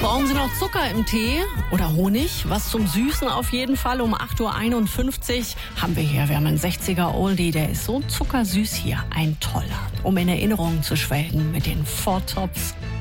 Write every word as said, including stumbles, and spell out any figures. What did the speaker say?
Brauchen Sie noch Zucker im Tee oder Honig? Was zum Süßen auf jeden Fall. Um acht Uhr einundfünfzig haben wir hier. Wir haben einen sechziger Oldie, der ist so zuckersüß hier. Ein toller. Um in Erinnerungen zu schwelgen mit den Four Tops.